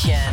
Nation.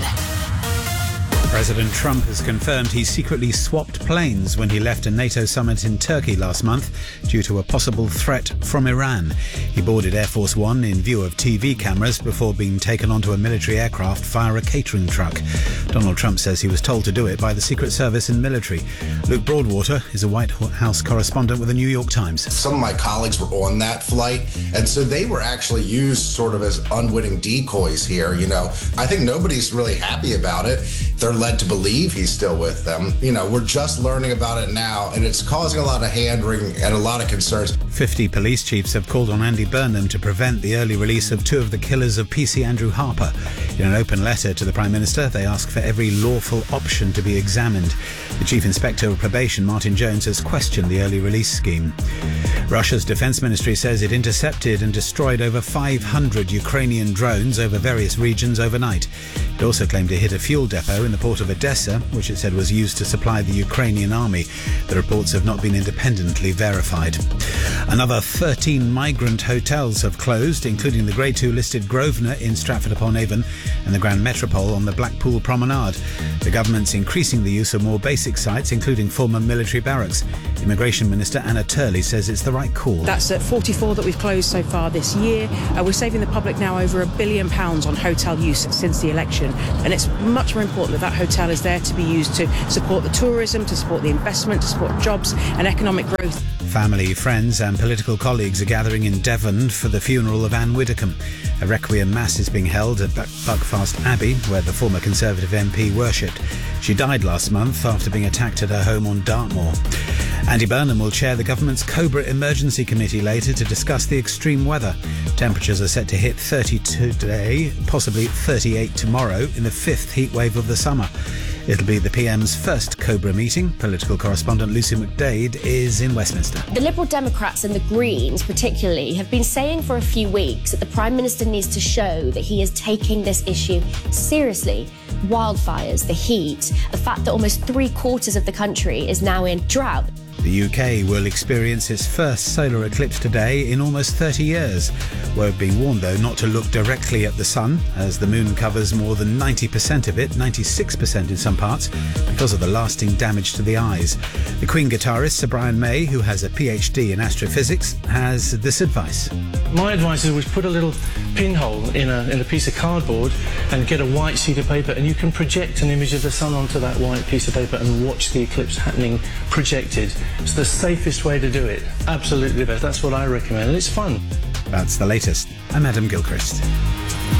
President Trump has confirmed he secretly swapped planes when he left a NATO summit in Turkey last month due to a possible threat from Iran. He boarded Air Force One in view of TV cameras before being taken onto a military aircraft via a catering truck. Donald Trump says he was told to do it by the Secret Service and military. Luke Broadwater is a White House correspondent with the New York Times. Some of my colleagues were on that flight, and so they were actually used sort of as unwitting decoys here. I think nobody's really happy about it. They're led to believe he's still with them. We're just learning about it now, and it's causing a lot of hand-wringing and a lot of concerns. 50 police chiefs have called on Andy Burnham to prevent the early release of two of the killers of PC Andrew Harper. In an open letter to the Prime Minister, they ask for every lawful option to be examined. The Chief Inspector of Probation, Martin Jones, has questioned the early release scheme. Russia's defense ministry says it intercepted and destroyed over 500 Ukrainian drones over various regions overnight. It also claimed it hit a fuel depot in the port of Odessa, which it said was used to supply the Ukrainian army. The reports have not been independently verified. Another 13 migrant hotels have closed, including the Grade 2 listed Grosvenor in Stratford-upon-Avon and the Grand Metropole on the Blackpool Promenade. The government's increasing the use of more basic sites, including former military barracks. Immigration Minister Anna Turley says it's the right call. That's at 44 that we've closed so far this year. We're saving the public now over £1 billion on hotel use since the election. And it's much more important that hotel is there to be used to support the tourism, to support the investment, to support jobs and economic growth. Family, friends and political colleagues are gathering in Devon for the funeral of Anne Widdecombe. A requiem mass is being held at Buckfast Abbey, where the former Conservative MP worshipped. She died last month after being attacked at her home on Dartmoor. Andy Burnham will chair the government's Cobra Emergency Committee later to discuss the extreme weather. Temperatures are set to hit 30 today, possibly 38 tomorrow, in the fifth heat wave of the summer. It'll be the PM's first Cobra meeting. Political correspondent Lucy McDade is in Westminster. The Liberal Democrats and the Greens particularly have been saying for a few weeks that the Prime Minister needs to show that he is taking this issue seriously. Wildfires, the heat, the fact that almost 3/4 of the country is now in drought. The UK will experience its first solar eclipse today in almost 30 years. We're being warned, though, not to look directly at the sun, as the moon covers more than 90% of it, 96% in some parts, because of the lasting damage to the eyes. The Queen guitarist Sir Brian May, who has a PhD in astrophysics, has this advice. My advice is always put a little pinhole in a piece of cardboard and get a white sheet of paper, and you can project an image of the sun onto that white piece of paper and watch the eclipse happening projected. It's the safest way to do it. Absolutely the best. That's what I recommend, and it's fun. That's the latest. I'm Adam Gilchrist.